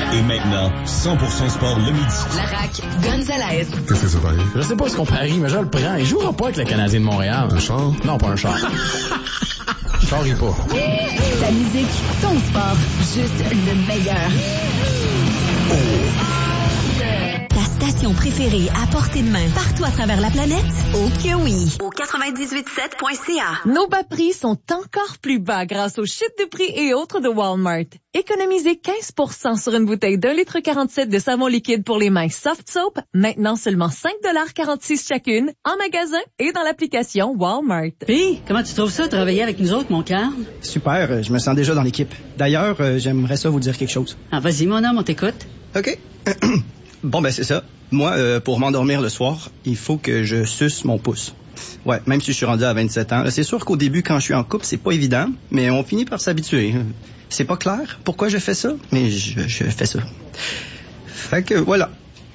Et maintenant, 100% sport le midi. Larac Gonzalez. Qu'est-ce que c'est pareil? Je sais pas ce qu'on parie, mais je le prends. Il jouera pas avec le Canadien de Montréal. Un char? Non, pas un char. Charrie pas. Ta musique, ton sport, juste le meilleur. Ta station préférée à portée de main partout à travers la planète? Oh que oui! Au 98.7.ca. Nos bas prix sont encore plus bas grâce aux chutes de prix et autres de Walmart. Économisez 15% sur une bouteille d'1,47 litre de savon liquide pour les mains Soft Soap, maintenant seulement 5,46$ chacune, en magasin et dans l'application Walmart. Puis, comment tu trouves ça, travailler avec nous autres, mon cœur? Super, je me sens déjà dans l'équipe. D'ailleurs, j'aimerais ça vous dire quelque chose. Ah, vas-y, mon homme, on t'écoute. OK. Bon, ben c'est ça. Moi, pour m'endormir le soir, il faut que je suce mon pouce. Ouais, même si je suis rendu à 27 ans. C'est sûr qu'au début, quand je suis en couple, c'est pas évident, mais on finit par s'habituer. C'est pas clair pourquoi je fais ça, mais je fais ça. Fait que voilà.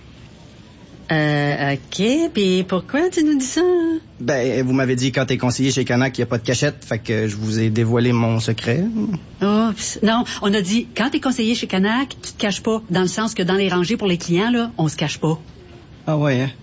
OK, puis pourquoi tu nous dis ça? Ben, vous m'avez dit quand t'es conseiller chez Canac qu'il n'y a pas de cachette, fait que je vous ai dévoilé mon secret. Oups. Non, on a dit, quand t'es conseiller chez Canac, tu te caches pas, dans le sens que dans les rangées pour les clients, là, on se cache pas. Ah ouais, hein?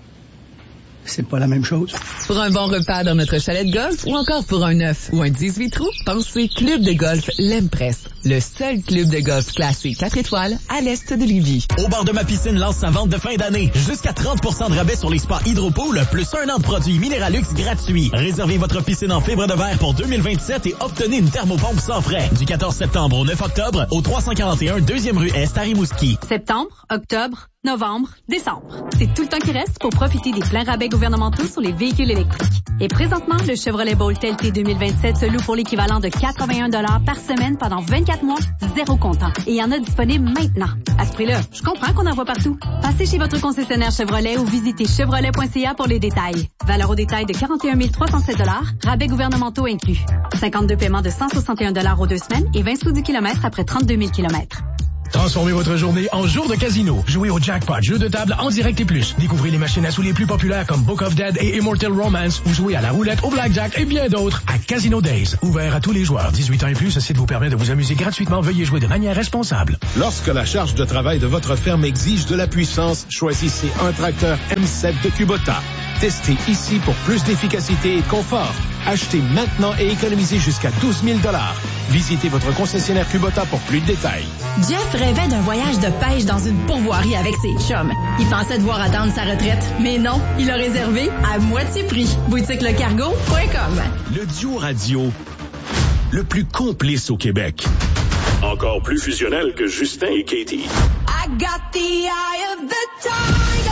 C'est pas la même chose. Pour un bon repas dans notre chalet de golf ou encore pour un 9 ou un 18 trous, pensez Club de golf L'Empress, le seul club de golf classé 4 étoiles à l'est de Lévis. Au bar de ma piscine lance sa vente de fin d'année. Jusqu'à 30% de rabais sur les spas Hydropool, plus un an de produits Minéralux gratuits. Réservez votre piscine en fibre de verre pour 2027 et obtenez une thermopompe sans frais. Du 14 septembre au 9 octobre, au 341 2e rue Est à Rimouski. Septembre, octobre, novembre, décembre. C'est tout le temps qui reste pour profiter des pleins rabais gouvernementaux sur les véhicules électriques. Et présentement, le Chevrolet Bolt LT 2027 se loue pour l'équivalent de 81$ par semaine pendant 24 mois, zéro comptant. Et il y en a disponible maintenant. À ce prix-là, je comprends qu'on en voit partout. Passez chez votre concessionnaire Chevrolet ou visitez chevrolet.ca pour les détails. Valeur au détail de 41 307$, rabais gouvernementaux inclus. 52 paiements de 161$ aux 2 semaines et 20 sous du kilomètre après 32 000 kilomètres. Transformez votre journée en jour de casino. Jouez au jackpot, jeu de table en direct et plus. Découvrez les machines à sous les plus populaires comme Book of Dead et Immortal Romance ou jouez à la roulette, au blackjack et bien d'autres à Casino Days. Ouvert à tous les joueurs. 18 ans et plus, ce site vous permet de vous amuser gratuitement. Veuillez jouer de manière responsable. Lorsque la charge de travail de votre ferme exige de la puissance, choisissez un tracteur M7 de Kubota. Testez ici pour plus d'efficacité et de confort. Achetez maintenant et économisez jusqu'à 12 000$. Visitez votre concessionnaire Kubota pour plus de détails. Jeff rêvait d'un voyage de pêche dans une pourvoirie avec ses chums. Il pensait devoir attendre sa retraite, mais non, il a réservé à moitié prix. boutiquelecargo.com. Le duo radio le plus complice au Québec. Encore plus fusionnel que Justin et Katie. I got the eye of the tiger.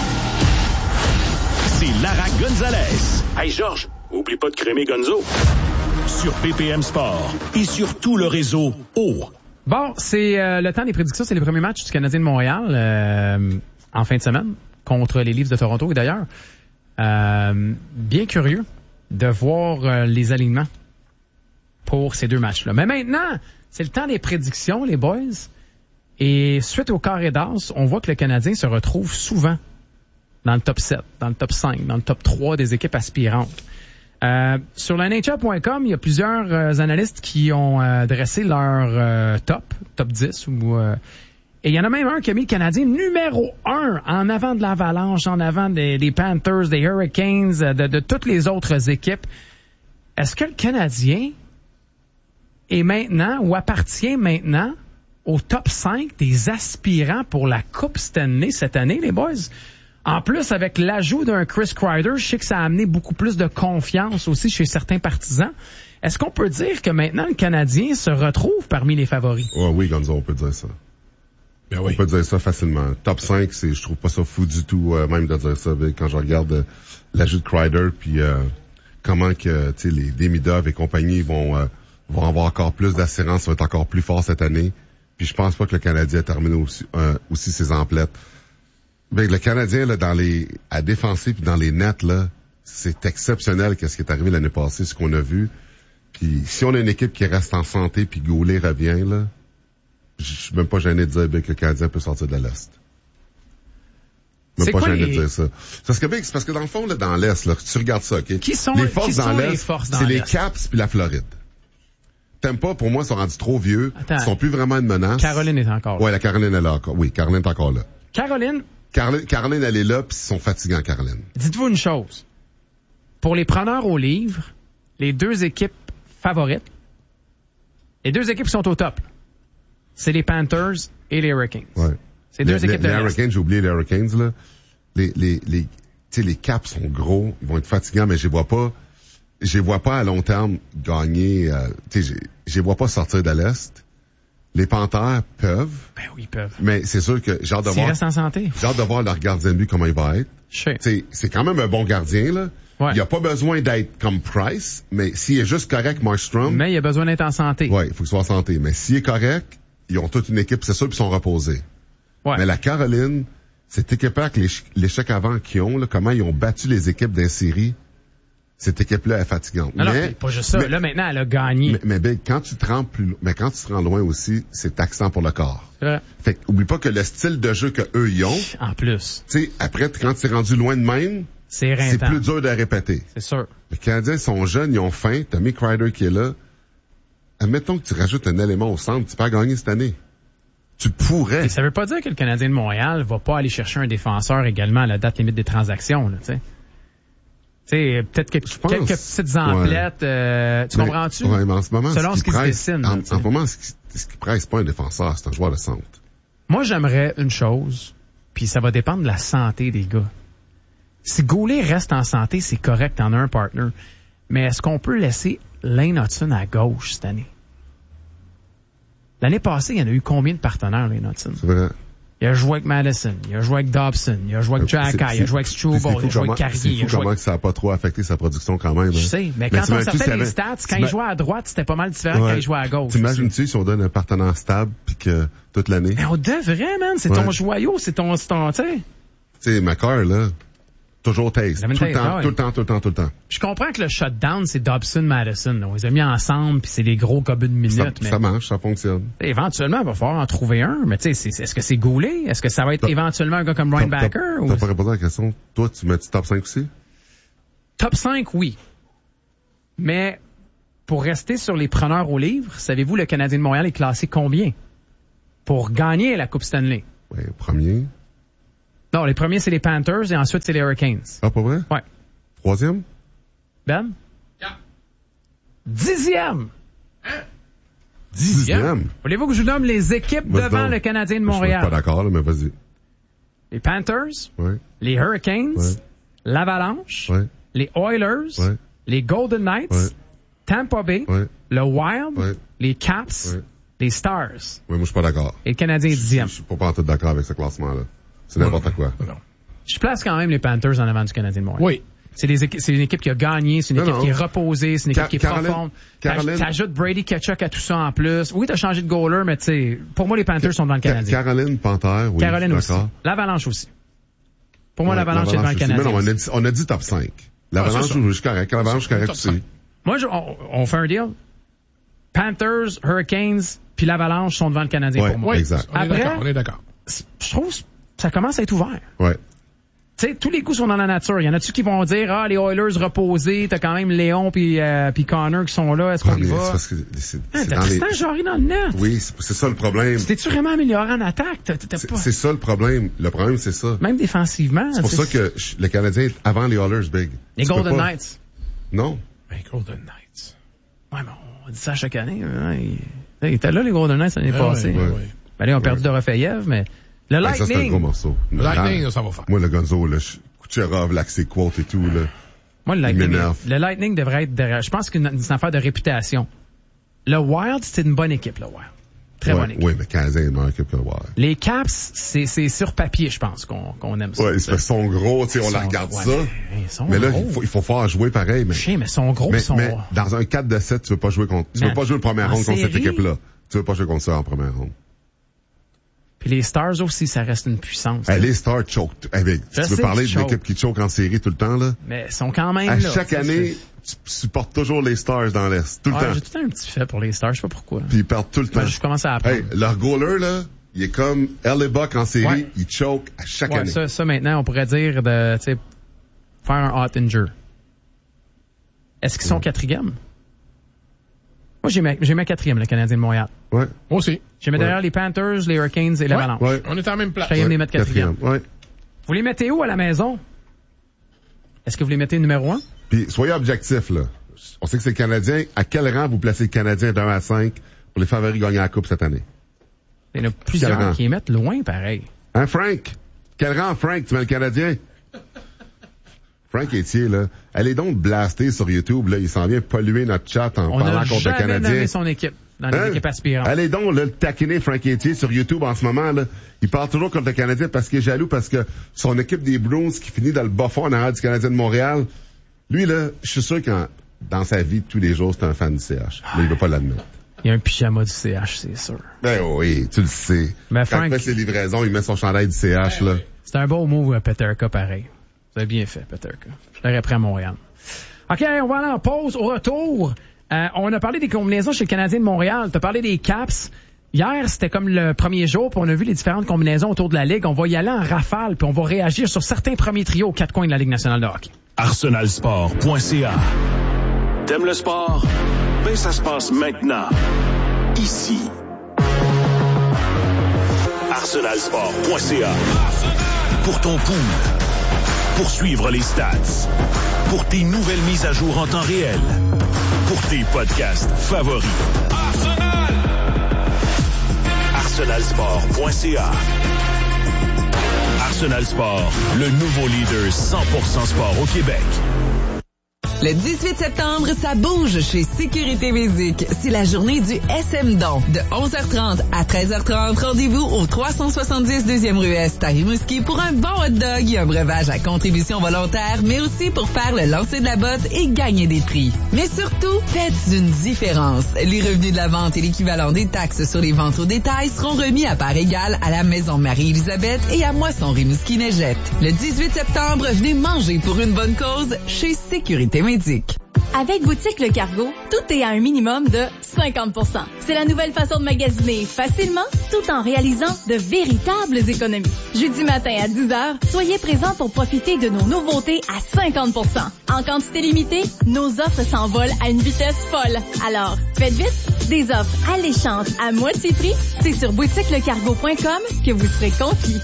C'est Lara Gonzalez. Hey Georges, oublie pas de crémer Gonzo. Sur PPM Sport et sur tout le réseau O. Bon, c'est le temps des prédictions. C'est les premiers matchs du Canadien de Montréal en fin de semaine contre les Leafs de Toronto. Et d'ailleurs, bien curieux de voir les alignements pour ces deux matchs-là. Mais maintenant, c'est le temps des prédictions, les boys. Et suite au carré d'as, on voit que le Canadien se retrouve souvent dans le top 7, dans le top 5, dans le top 3 des équipes aspirantes. Sur la NHL.com, il y a plusieurs analystes qui ont dressé leur top 10. Et il y en a même un qui a mis le Canadien numéro 1 en avant de l'Avalanche, en avant des Panthers, des Hurricanes, de toutes les autres équipes. Est-ce que le Canadien est maintenant ou appartient maintenant au top 5 des aspirants pour la Coupe Stanley cette année, les boys? En plus, avec l'ajout d'un Chris Kreider, je sais que ça a amené beaucoup plus de confiance aussi chez certains partisans. Est-ce qu'on peut dire que maintenant, le Canadien se retrouve parmi les favoris? Oh, oui, Gonzo, on peut dire ça. Ben oui. On peut dire ça facilement. Top 5, je trouve pas ça fou du tout, même de dire ça. Quand je regarde l'ajout de Kreider, puis comment que les Demidov et compagnie vont avoir encore plus d'assurance, vont être encore plus forts cette année. Puis je pense pas que le Canadien a terminé aussi ses emplettes. Ben, le Canadien, là, à défensive puis dans les nets, là, c'est exceptionnel qu'est-ce qui est arrivé l'année passée, ce qu'on a vu. Puis si on a une équipe qui reste en santé puis Goulet revient, là, je suis même pas gêné de dire que le Canadien peut sortir de l'Est. Même pas gêné de dire ça. C'est parce que dans le fond, là, dans l'Est, là, tu regardes ça, OK? Qui sont les forces dans l'Est? C'est les l'Est? Caps puis la Floride. Tampa, pour moi, sont rendus trop vieux. Attends. Ils sont plus vraiment une menace. Caroline est encore là. Ouais, la Caroline est là encore. Oui, Caroline est encore là. Caroline, elle est là, puis ils sont fatigants, Caroline. dites-vous une chose. Pour les preneurs au livre, les deux équipes favorites, les deux équipes qui sont au top, c'est les Panthers et les Hurricanes. Ouais. C'est deux équipes de les l'Est. Hurricanes, j'ai oublié les Hurricanes, là. Les Caps sont gros, ils vont être fatigants, mais je les vois pas à long terme gagner, je les vois pas sortir de l'Est. Les Panthers peuvent. Ben oui, ils peuvent. Mais c'est sûr que j'ai hâte de S'ils voir. restent en santé. J'ai hâte de voir leur gardien de but, comment il va être. C'est quand même un bon gardien, là. Ouais. Il a pas besoin d'être comme Price, mais s'il est juste correct, Markstrom. Mais il a besoin d'être en santé. Ouais, il faut qu'il soit en santé. Mais s'il est correct, ils ont toute une équipe, c'est sûr, puis ils sont reposés. Ouais. Mais la Caroline, cette équipe avec l'échec avant qu'ils ont, là, comment ils ont battu les équipes d'un série, cette équipe-là est fatigante. Non, mais pas juste ça. Là, maintenant, elle a gagné. Mais Big, quand tu te rends quand tu te rends loin aussi, c'est taxant pour le corps. C'est vrai. Fait oublie pas que le style de jeu que eux ils ont. En plus. Tu sais, après, quand tu es rendu loin de même, c'est plus dur de répéter. C'est sûr. Les Canadiens sont jeunes, ils ont faim. T'as Mick Ryder qui est là. Admettons que tu rajoutes un élément au centre, tu peux gagner cette année. Tu pourrais. Et ça veut pas dire que le Canadien de Montréal va pas aller chercher un défenseur également à la date limite des transactions, là, tu sais. Tu sais, peut-être quelques petites emplettes, tu comprends-tu? Ouais, mais en ce moment, selon ce qui se dessine. En ce moment, ce qui presse, c'est pas un défenseur, c'est un joueur de centre. Moi, j'aimerais une chose, puis ça va dépendre de la santé des gars. Si Goulet reste en santé, c'est correct, t'en as un partner. Mais est-ce qu'on peut laisser Lane Hudson à gauche cette année? L'année passée, il y en a eu combien de partenaires, Lane Hudson? C'est vrai. Il a joué avec Madison, il a joué avec Dobson, il a joué avec Jacky, il a joué avec Struble, il a joué avec Carrier. C'est fou comment que ça n'a pas trop affecté sa production quand même. Je sais, mais quand on sortait les stats, quand il jouait à droite, c'était pas mal différent quand il jouait à gauche. T'imagines-tu si on donne un partenaire stable puis que toute l'année? Mais on devrait, man. C'est ton joyau, c'est ton, tu sais. Tu sais, McCarr, là, toujours taste. Tout le temps. Je comprends que le shutdown, c'est Dobson-Madison. On les a mis ensemble, puis c'est des gros cobus de minutes. Ça marche, ça fonctionne. Éventuellement, il va falloir en trouver un. Mais tu sais, est-ce que c'est Goulet? Est-ce que ça va être éventuellement un gars comme Ryan Backer? T'as pas répondu à la question. Toi, tu mets top 5 aussi? Top 5, oui. Mais pour rester sur les preneurs au livre, savez-vous, le Canadien de Montréal est classé combien pour gagner la Coupe Stanley? Oui, premier. Non, les premiers, c'est les Panthers et ensuite, c'est les Hurricanes. Ah, pas vrai? Ouais. Troisième? Ben? Yeah. 10e! Hein? 10e? Voulez-vous que je vous nomme les équipes devant le Canadien de Montréal? Je suis pas d'accord, là, mais vas-y. Les Panthers, les Hurricanes, l'Avalanche, les Oilers, les Golden Knights, Tampa Bay, le Wild, les Caps, les Stars. Oui, moi, je suis pas d'accord. Et le Canadien est 10e. Je suis pas tout d'accord avec ce classement-là. C'est n'importe quoi. Non. Je place quand même les Panthers en avant du Canadien de Montréal. Oui. C'est une équipe qui a gagné, c'est une équipe qui est reposée, c'est une équipe qui est profonde. T'ajoutes Brady Tkachuk à tout ça en plus. Oui, t'as changé de goaler, mais tu sais, pour moi, les Panthers sont devant le Canadien. Caroline, Panthère, oui. Caroline aussi. L'Avalanche aussi. Pour moi, l'Avalanche est devant le Canadien. Mais non, on a dit top 5. L'Avalanche, je suis correct. L'Avalanche, correct aussi. Moi, on fait un deal. Panthers, Hurricanes, puis l'Avalanche sont devant le Canadien pour moi. Oui, exact. Après, on est d'accord. Je trouve ça commence à être ouvert. Ouais. Tu sais, tous les coups sont dans la nature. Il y en a-tu qui vont dire, les Oilers reposés, t'as quand même Léon puis Connor qui sont là, est-ce qu'on y va? T'as Tristan Jarry dans le net. Oui, c'est ça le problème. T'es-tu vraiment amélioré en attaque? C'est ça le problème. Le problème, c'est ça. Même défensivement. C'est pour ça que le Canadien est avant les Oilers, Big. Les Golden Knights. Non. Les Golden Knights. Ouais, mais on dit ça chaque année. Hein. Il était là, les Golden Knights, l'année passée. Ben là, ils ont perdu de Raphaël, mais le Lightning. Ça, c'est un gros morceau. Le Lightning, ça va faire. Moi, le Gonzo, là, Kucherov, l'accès quote et tout, là. Moi, le Lightning devrait être derrière. Je pense qu'une affaire de réputation. Le Wild, c'est une bonne équipe, le Wild. Très bonne équipe. Oui, mais Canadien est une meilleure équipe que le Wild. Les Caps, c'est sur papier, je pense, qu'on aime ça. Ouais, ils sont gros, tu sais, on la regarde ça. Mais là, il faut faire jouer pareil. Mais ils sont gros, mais dans un 4-7, tu veux pas jouer contre, tu veux pas jouer le premier round contre cette équipe-là. Tu veux pas jouer contre ça en premier round. Puis les Stars aussi, ça reste une puissance. Les Stars choke. Tu veux parler d'une équipe qui choke en série tout le temps, là? Mais ils sont quand même là. À chaque année, tu supportes toujours les Stars dans l'Est. Tout le temps. J'ai tout un petit fait pour les Stars, je sais pas pourquoi. Puis ils perdent tout le temps. Je commence à apprendre. Leur goaler, là, il est comme Early Buck en série, il choke à chaque année. Ça maintenant, on pourrait dire de, tu sais, faire un Ottinger. Est-ce qu'ils sont quatrième? Moi, j'ai ma quatrième, le Canadien de Montréal. Ouais. Moi aussi. J'ai mis derrière les Panthers, les Hurricanes et l'Avalanche. Ouais. On est à la même place. Je vais les mettre quatrième. Ouais. Vous les mettez où à la maison? Est-ce que vous les mettez numéro 1? Puis, soyez objectifs, là. On sait que c'est le Canadien. À quel rang vous placez le Canadien d'1 à 5 pour les favoris gagnant la Coupe cette année? Il y en a plusieurs qui les mettent loin, pareil. Hein, Frank? Quel rang, Frank, tu mets le Canadien? Frank Etier, là, allez donc blaster sur YouTube, là, il s'en vient polluer notre chat en parlant contre le Canadien. On a nommé son équipe, dans les équipes aspirantes. Allez donc, là, le taquiner Frank Etier sur YouTube en ce moment, là. Il parle toujours contre le Canadien parce qu'il est jaloux parce que son équipe des Bruins qui finit dans le bas fond en arrière du Canadien de Montréal, lui, là, je suis sûr que dans sa vie de tous les jours, c'est un fan du CH. Mais il veut pas l'admettre. Il y a un pyjama du CH, c'est sûr. Ben oui, tu le sais. Mais Frank, quand il fait ses livraisons, il met son chandail du CH, là. C'est un beau move, Peterka, pareil. Vous avez bien fait, Peterka. Je l'aurais pris à Montréal. OK, on va aller en pause. Au retour, on a parlé des combinaisons chez le Canadien de Montréal. Tu as parlé des Caps. Hier, c'était comme le premier jour, puis on a vu les différentes combinaisons autour de la Ligue. On va y aller en rafale, puis on va réagir sur certains premiers trios aux quatre coins de la Ligue nationale de hockey. arsenalsport.ca. T'aimes le sport? Ben, ça se passe maintenant. Ici. arsenalsport.ca. Pour ton pool. Pour suivre les stats. Pour tes nouvelles mises à jour en temps réel. Pour tes podcasts favoris. arsenalsport.ca. Arsenal Sport, le nouveau leader 100% sport au Québec. Le 18 septembre, ça bouge chez Sécurité Musique. C'est la journée du SM Don. De 11h30 à 13h30, rendez-vous au 370 2e rue Est à Rimouski pour un bon hot dog et un breuvage à contribution volontaire, mais aussi pour faire le lancer de la botte et gagner des prix. Mais surtout, faites une différence. Les revenus de la vente et l'équivalent des taxes sur les ventes au détail seront remis à part égale à la Maison Marie-Élisabeth et à Moisson Rimouski-Neigette. Le 18 septembre, venez manger pour une bonne cause chez Sécurité Musique. Avec Boutique Le Cargo, tout est à un minimum de 50%. C'est la nouvelle façon de magasiner facilement tout en réalisant de véritables économies. Jeudi matin à 10h, soyez présents pour profiter de nos nouveautés à 50%. En quantité limitée, nos offres s'envolent à une vitesse folle. Alors, faites vite, des offres alléchantes à moitié prix, c'est sur boutiquelecargo.com que vous serez conquis.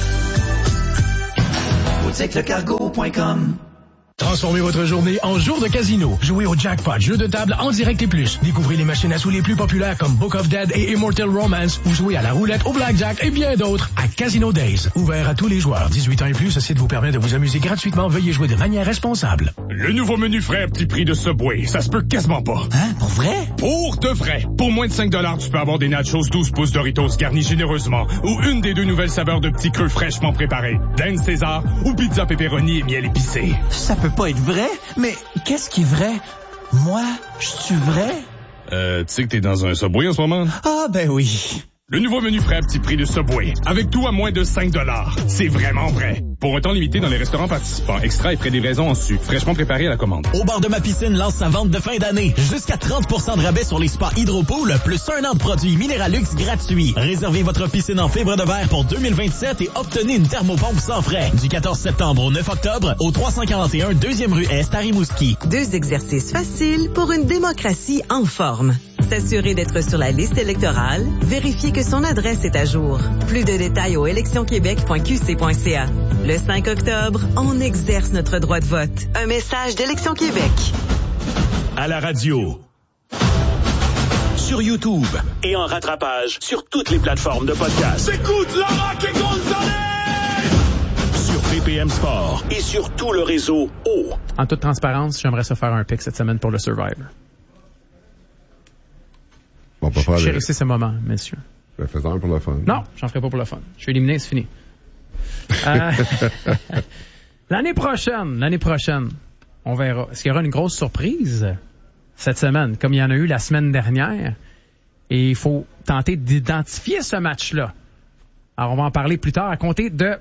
boutiquelecargo.com. Transformez votre journée en jour de casino. Jouez au jackpot, jeu de table en direct et plus. Découvrez les machines à sous les plus populaires comme Book of Dead et Immortal Romance ou jouez à la roulette, au blackjack et bien d'autres à Casino Days. Ouvert à tous les joueurs. 18 ans et plus, ce site vous permet de vous amuser gratuitement. Veuillez jouer de manière responsable. Le nouveau menu frais à petit prix de Subway, ça se peut quasiment pas. Hein? Pour vrai? Pour de vrai. Pour moins de 5$, tu peux avoir des nachos 12 pouces Doritos garnis généreusement ou une des deux nouvelles saveurs de petits creux fraîchement préparés. Dinde César ou pizza pepperoni et miel épicé. Ça peut pas être vrai? Mais qu'est-ce qui est vrai? Moi, je suis vrai? Tu sais que t'es dans un Subway en ce moment? Ah, ben oui. Le nouveau menu frais à petit prix de Subway. Avec tout à moins de 5$. C'est vraiment vrai. Pour un temps limité dans les restaurants participants. Extra et frais de livraison en su. Fraîchement préparé à la commande. Au bar de ma piscine lance sa vente de fin d'année. Jusqu'à 30% de rabais sur les spas Hydropool, plus un an de produits Minéralux gratuits. Réservez votre piscine en fibre de verre pour 2027 et obtenez une thermopompe sans frais. Du 14 septembre au 9 octobre, au 341 2e rue Est à Rimouski. 2 exercices faciles pour une démocratie en forme. S'assurer d'être sur la liste électorale, vérifier que son adresse est à jour. Plus de détails au électionquebec.qc.ca. Le 5 octobre, on exerce notre droit de vote. Un message d'Élection Québec. À la radio. Sur YouTube. Et en rattrapage sur toutes les plateformes de podcast. Écoute Lara et Gonzalez! Sur BPM Sport. Et sur tout le réseau O. En toute transparence, j'aimerais ça faire un pick cette semaine pour le Survivor. Bon, pas Chérissez ce moment, messieurs. Je vais faire un pour le fun. Non, j'en ferai pas pour le fun. Je suis éliminé, c'est fini. L'année prochaine, on verra. Est-ce qu'il y aura une grosse surprise cette semaine, comme il y en a eu la semaine dernière? Et il faut tenter d'identifier ce match-là. Alors, on va en parler plus tard à compter de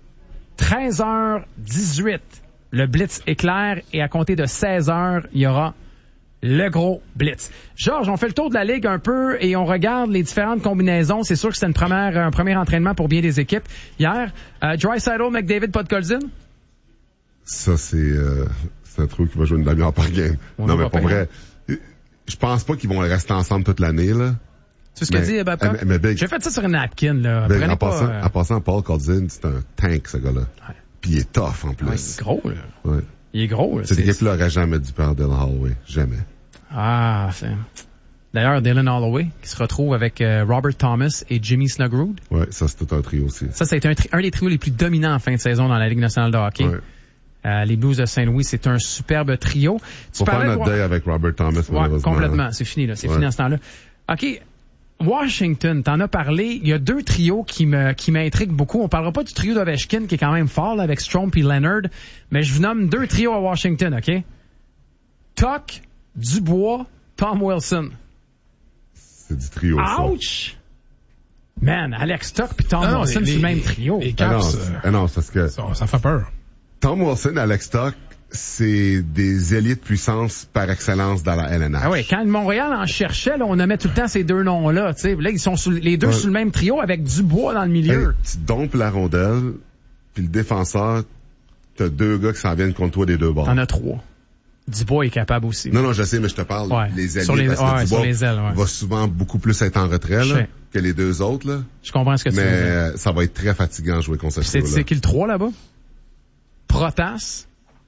13h18. Le Blitz éclaire et à compter de 16h, il y aura le gros blitz. Georges, on fait le tour de la Ligue un peu et on regarde les différentes combinaisons. C'est sûr que c'était un premier entraînement pour bien des équipes. Hier, Draisaitl, McDavid, Podkolzin. Ça, c'est un trou qui va jouer une demi-heure par game. Non, mais pour vrai, je pense pas qu'ils vont rester ensemble toute l'année, là. C'est ce que dit Babcock? Mais Big, j'ai fait ça sur une napkin, là. Big, en passant, Paul Codzin, c'est un tank, ce gars-là. Ouais. Puis il est tough, en plus. Ouais, il est gros, là. Ouais. Il est gros, là. Cette équipe-là aurait jamais dû perdre Dylan Holloway. Jamais. Ah, c'est... D'ailleurs, Dylan Holloway, qui se retrouve avec Robert Thomas et Jimmy Snuggerud. Ouais, ça, c'est tout un trio aussi. Ça a été un des trios les plus dominants en fin de saison dans la Ligue nationale de hockey. Ouais. Les Blues de Saint-Louis, c'est un superbe trio. Faut faire notre deuil avec Robert Thomas, malheureusement. Complètement. C'est fini, là. C'est fini à ce temps-là. OK. Washington, t'en as parlé. Il y a deux trios qui m'intriguent beaucoup. On parlera pas du trio d'Ovechkin, qui est quand même fort, là, avec Strome et Leonard. Mais je vous nomme deux trios à Washington, OK? Tuch, Dubois, Tom Wilson. C'est du trio, Ouch! Ça. Man, Alex Tuch puis Tom Wilson, c'est le même trio. Les Caps, non, c'est parce que... Ça fait peur. Tom Wilson, Alex Tuch, c'est des ailiers de puissance par excellence dans la LNH. Ah oui, quand Montréal en cherchait, là, on nommait tout le temps ces deux noms-là. T'sais. Là, ils sont les deux sur le même trio avec Dubois dans le milieu. Hey, tu dompes la rondelle, puis le défenseur, t'as deux gars qui s'en viennent contre toi des deux bords. T'en as trois. Dubois est capable aussi. Non, je sais, mais je te parle les alliés. Sur les ailes, va souvent beaucoup plus être en retrait là, que les deux autres. Là. Je comprends ce que tu veux dire. Mais ça va être très fatigant de jouer contre ce trio-là. C'est qui le 3 là-bas? Protas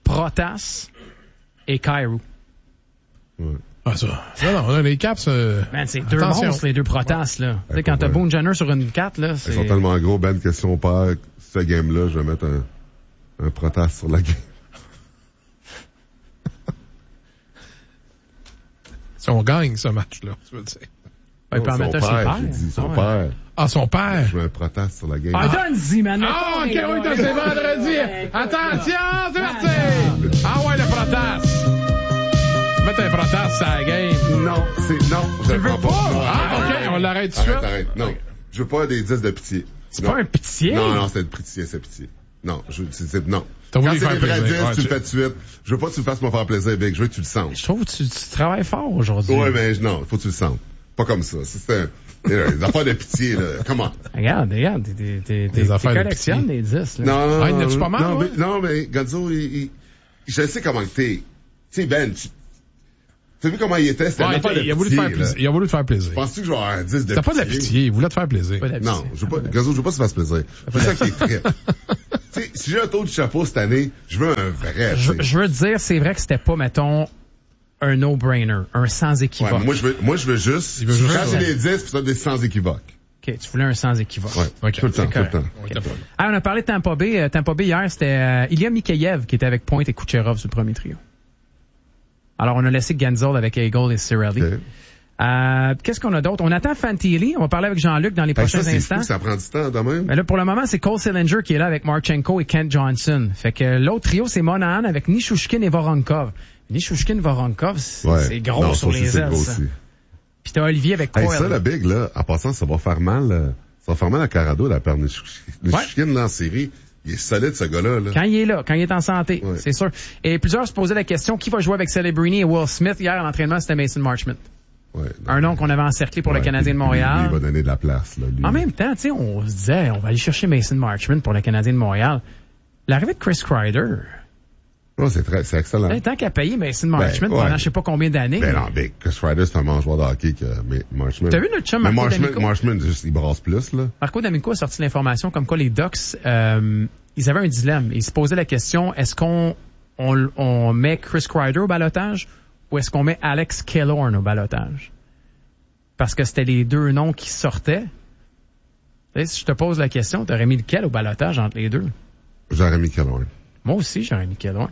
et Kyrou. Ouais. Ah, ça. Non, les Caps... Man, c'est deux monstres, les deux Protas, là. Tu sais, quand t'as Boone Jenner sur une 4, là, c'est... Ils sont tellement gros, Ben, que si on perd ce game-là, je vais mettre un Protas sur la game. Si on gagne ce match-là, tu veux dire. Il peut en mettre un sur le père. J'ai dit son père. Ah, son père. Je veux un Protas sur la game. Ah, donne-y, man. Ah, OK, oui, c'est vendredi. Attention, c'est parti. Ah ouais, le Protas. Mettre un Protas sur la game. Non, je le veux pas. Ah, OK, on l'arrête tout de suite. Arrête. Non, je veux pas des 10 de pitié. C'est pas un pitié? Non, c'est de pitié, c'est pitié. Non, non. Quand c'est des vrais 10, tu le fais tout de suite. Je veux pas que tu le fasses pour me faire plaisir, Big. Je veux que tu le sentes. Je trouve que tu travailles fort aujourd'hui. Ouais, mais non, faut que tu le sentes. Pas comme ça. C'est des affaires de pitié, là. Comment? Regarde, t'es collectionnes des 10, là. Non, il y en a-tu pas mal, non, mais Gonzo, je sais comment t'es. Tu sais, Ben, t'as vu comment il était? C'était une affaire de pitié. Il a voulu te faire plaisir. Penses-tu que je vais avoir un 10 de pitié? C'était pas de la pitié, il voulait te faire plaisir. Non, Gonzo, je veux pas que ça fasse plaisir. C'est ça qui est triste. Tu sais, si j'ai un taux de chapeau cette année, je veux un vrai. Je veux te dire, c'est vrai que c'était pas, mettons, un no-brainer, un sans équivoque. Ouais, moi, je veux juste, quand j'ai des 10, puis ça, des sans équivoque. OK, tu voulais un sans équivoque. Ouais, tout le temps. Okay. Ah, on a parlé de Tampa Bay. Tampa Bay, hier, c'était Ilya Mikheyev qui était avec Point et Kucherov sur le premier trio. Alors, on a laissé Genzel avec Eagle et Cirelli. Okay. Qu'est-ce qu'on a d'autre? On attend Fantilli. On va parler avec Jean-Luc dans les prochains instants. Fou, ça prend du temps de même. Mais là, pour le moment, c'est Cole Sillinger qui est là avec Marchenko et Kent Johnson. Fait que l'autre trio, c'est Monahan avec Nishushkin et Voronkov. Nishushkin-Voronkov, c'est gros sur les ailes, ça. Puis t'as Olivier avec Coyle. Ça, le Big, là, en passant, ça va faire mal à Carado, la paire Nishushkin, là, en série. Il est solide, ce gars-là, là. Quand il est là, quand il est en santé, c'est sûr. Et plusieurs se posaient la question, qui va jouer avec Celebrini et Will Smith? Hier, à l'entraînement, c'était Mason Marchment. Ouais, un nom qu'on avait encerclé pour le Canadien de Montréal. Lui, il va donner de la place, là. En même temps, tu sais, on se disait, on va aller chercher Mason Marchment pour le Canadien de Montréal. L'arrivée de Chris Kreider. Oh, c'est excellent. Tant qu'à payer Mason Marchment pendant je sais pas combien d'années. Ben non, Chris Kreider, c'est un mangeur de hockey que Marchment. T'as vu notre chum Marco D'Amico? Marchment, il brasse plus, là. Marco D'Amico a sorti l'information comme quoi les Ducks, ils avaient un dilemme. Ils se posaient la question, est-ce qu'on met Chris Kreider au ballottage ou est-ce qu'on met Alex Killorn au ballottage? Parce que c'était les deux noms qui sortaient. Si je te pose la question, t'aurais mis lequel au ballottage entre les deux? J'aurais mis Killorn. Moi aussi, j'aurais mis Killorn.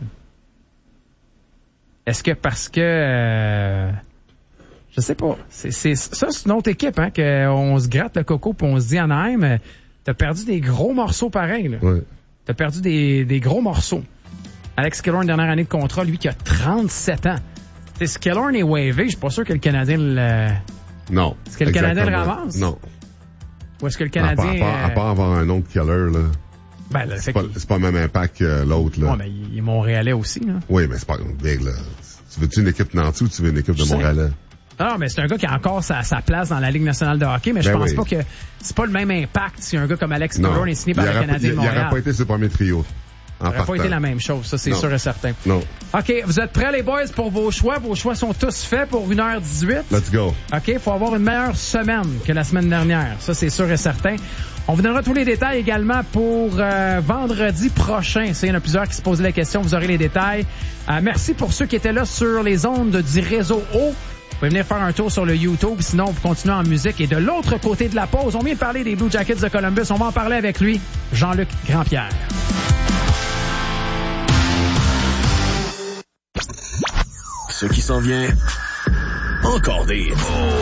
Est-ce que parce que... je sais pas. C'est une autre équipe, hein, qu'on se gratte le coco puis on se dit, Anaheim, t'as perdu des gros morceaux pareils, là. Ouais. T'as perdu des gros morceaux. Alex Killorn, dernière année de contrat, lui qui a 37 ans. Si Killorn est wavé, je suis pas sûr que le Canadien Non. Est-ce que le Canadien le ramasse? Non. Ou est-ce que le Canadien... À part avoir un autre killer, là. Ben, là, c'est pas le même impact que l'autre, là. Ouais, mais il est Montréalais aussi, là. Oui, mais c'est pas big, là. Tu veux-tu une équipe de Nancy ou tu veux une équipe de Montréalais? Non, mais c'est un gars qui a encore sa place dans la Ligue nationale de hockey, mais je pense pas que c'est pas le même impact si un gars comme Alex Killorn est signé par le Canadien de Montréal. Il n'aurait pas été sur le premier trio Ça n'aurait pas été la même chose, ça, c'est sûr et certain. Non. OK, vous êtes prêts, les boys, pour vos choix? Vos choix sont tous faits pour 1h18. Let's go. OK, il faut avoir une meilleure semaine que la semaine dernière. Ça, c'est sûr et certain. On vous donnera tous les détails également pour vendredi prochain. Il y en a plusieurs qui se posaient la question. Vous aurez les détails. Merci pour ceux qui étaient là sur les ondes du réseau O. Vous pouvez venir faire un tour sur le YouTube. Sinon, vous continuez en musique. Et de l'autre côté de la pause, on vient de parler des Blue Jackets de Columbus. On va en parler avec lui, Jean-Luc Grandpierre. Ce qui s'en vient, encore des